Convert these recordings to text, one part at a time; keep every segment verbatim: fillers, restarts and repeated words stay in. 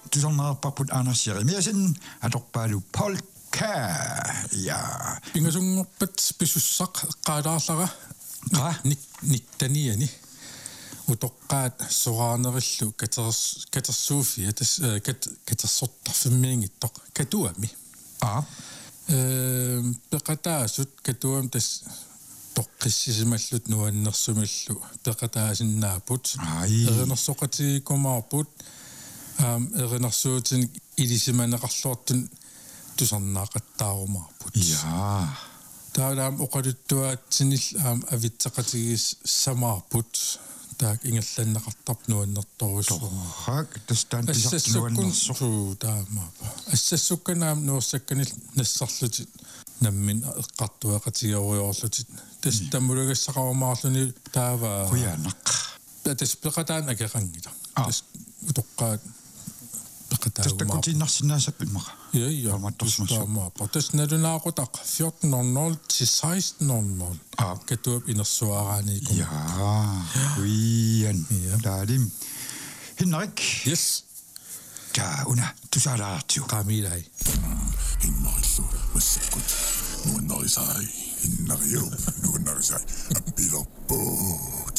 tusarnerparput Anders Jeremiasen atorpaalu Paul Kær ja pingasungorpat pisussaq qaalaarlara qa nik niktaniani utoqqaat soranerillu katers katersuufi atas kat katersortarfimmiingittoq katuami a э пекатаасут катуам тас тоққиссисималлут нуаннерсумиллу пекатаасиннаапут эринерсоқатигикумаарпут аам эринерсуутин илисиманеқарлуартун тусарнаақаттаарумаарпут ja таалаам оқалуттуаатсинил аам авитсеқатигис самаарпут таак ингерланнеқартарп нуаннерторуссуу хак тастан тисартнуаннерсо таамаапа ассассукканаам нуорсакканил нассарлутит наммин эққартуақатигеруйоорлутит тас таммулагассақарумаарлуни таава куянақ тас пеқатаан акеқангила тас утоққаат пеқатаа тастакутиннарсинаасаппимаqa ja ja таамаапа тас налунаақутақ fjorten ноль ноль til seksten ноль ноль катуап инерсуарааникум ja уиан таалим хиннарик yes ja una tusalaartiu qamilai иннариллу массаккут нуаннарисай иннариу нуаннарисай аппилерпуут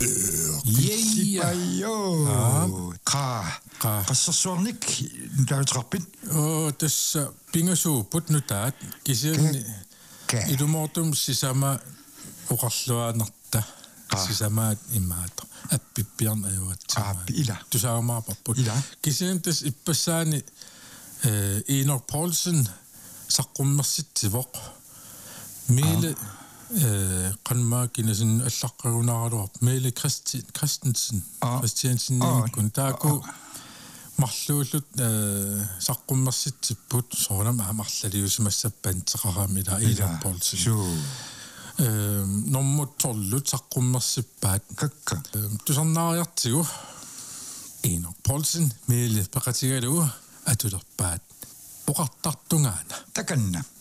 Jæja, qa qassarsuarnik taaviterpit о тасса пингасууппут нутаат кисиани илумортум сисама оқарлуаанерта сисамаат имаата аппиппиарна аюатсаа аппи ила тусаамаапарпут кисиан тас иппассаани э Enok Poulsen саққуммерситсивоқ миле э qanmaakinasin аллаққагунааруап миле Christi Christensen Christiansen кун тааку марлуулут э саққуммерситсиппут соонам аамарлалиусимассаппантеқарамила Enok Poulsen э нормутторлут саққуммерсиппаат какка тусарнаариартигу Enok Poulsen миле пеқатигалуа атулерпаат оқартартунгаана таканна